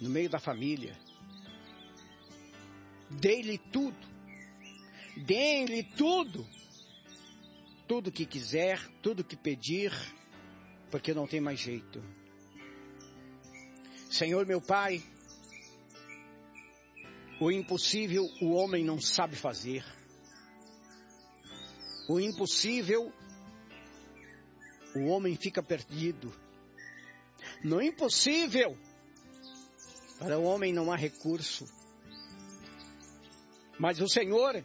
no meio da família. Dê-lhe tudo. Dê-lhe tudo. Tudo que quiser, tudo que pedir, porque não tem mais jeito. Senhor meu Pai, o impossível o homem não sabe fazer. O impossível o homem fica perdido. No impossível, para o homem não há recurso. Mas o Senhor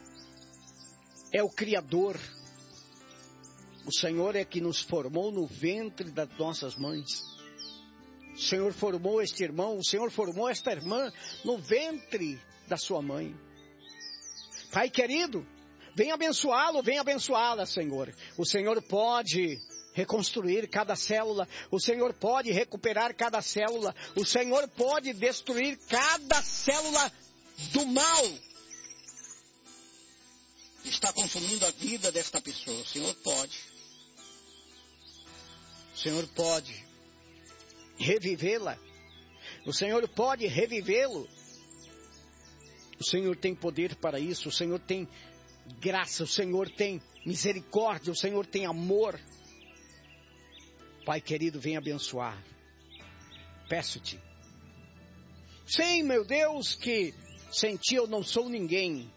é o Criador. O Senhor é que nos formou no ventre das nossas mães. O Senhor formou este irmão, o Senhor formou esta irmã no ventre da sua mãe. Pai querido, vem abençoá-lo, vem abençoá-la, Senhor. O Senhor pode reconstruir cada célula. O Senhor pode recuperar cada célula. O Senhor pode destruir cada célula do mal que está consumindo a vida desta pessoa. O Senhor pode. O Senhor pode revivê-la. O Senhor pode revivê-lo. O Senhor tem poder para isso. O Senhor tem graça. O Senhor tem misericórdia. O Senhor tem amor. Pai querido, vem abençoar. Peço-te. Sei, meu Deus, que sem ti eu não sou ninguém.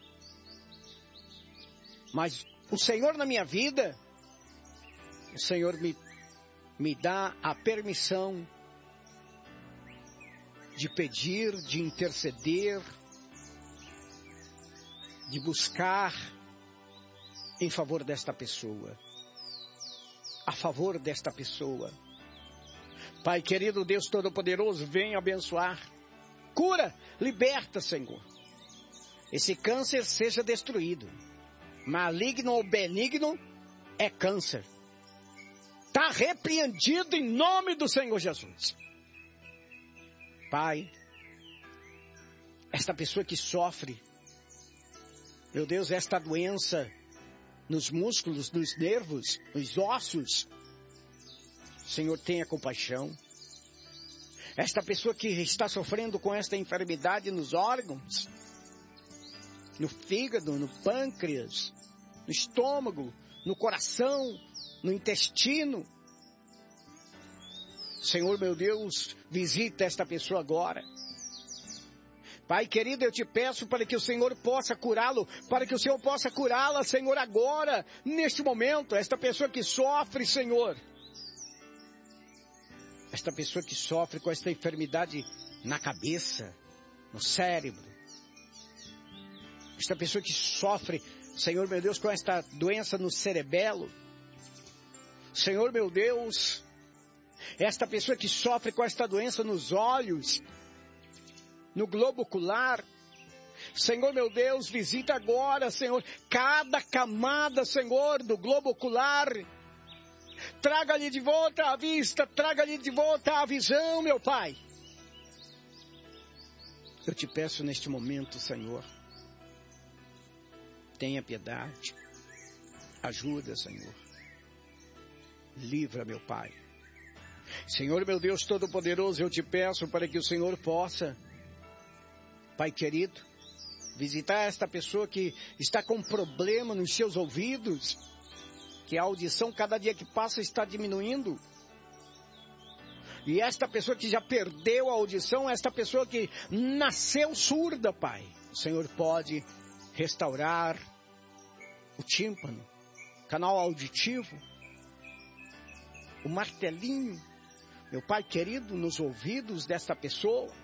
Mas o Senhor na minha vida, o Senhor me dá a permissão de pedir, de interceder, de buscar em favor desta pessoa. A favor desta pessoa. Pai querido, Deus Todo-Poderoso, vem abençoar. Cura, liberta, Senhor. Esse câncer seja destruído. Maligno ou benigno é câncer. Está repreendido em nome do Senhor Jesus. Pai, esta pessoa que sofre, meu Deus, esta doença nos músculos, nos nervos, nos ossos, Senhor, tenha compaixão. Esta pessoa que está sofrendo com esta enfermidade nos órgãos, no fígado, no pâncreas, no estômago, no coração, no intestino. Senhor, meu Deus, visita esta pessoa agora. Pai querido, eu te peço para que o Senhor possa curá-lo, para que o Senhor possa curá-la, Senhor, agora, neste momento, esta pessoa que sofre, Senhor. Esta pessoa que sofre com esta enfermidade na cabeça, no cérebro. Esta pessoa que sofre, Senhor, meu Deus, com esta doença no cerebelo. Senhor, meu Deus, esta pessoa que sofre com esta doença nos olhos, no globo ocular. Senhor, meu Deus, visita agora, Senhor, cada camada, Senhor, do globo ocular. Traga-lhe de volta a vista, traga-lhe de volta a visão, meu Pai. Eu te peço neste momento, Senhor, tenha piedade, ajuda, Senhor, livra, meu Pai. Senhor, meu Deus Todo-Poderoso, eu te peço para que o Senhor possa, Pai querido, visitar esta pessoa que está com problema nos seus ouvidos, que a audição cada dia que passa está diminuindo. E esta pessoa que já perdeu a audição, esta pessoa que nasceu surda, Pai, o Senhor pode restaurar o tímpano, canal auditivo, o martelinho, meu Pai querido, nos ouvidos desta pessoa,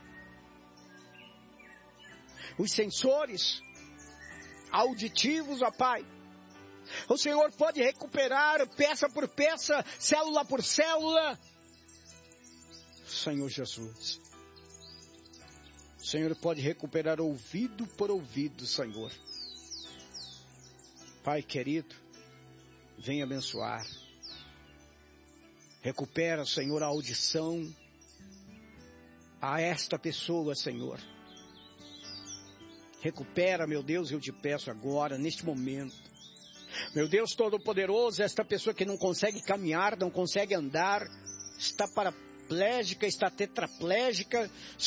os sensores auditivos, ó Pai. O Senhor pode recuperar peça por peça, célula por célula. Senhor Jesus. O Senhor pode recuperar ouvido por ouvido, Senhor. Pai querido, vem abençoar. Recupera, Senhor, a audição a esta pessoa, Senhor. Recupera, meu Deus, eu te peço agora, neste momento. Meu Deus Todo-Poderoso, esta pessoa que não consegue caminhar, não consegue andar, está paraplégica, está tetraplégica.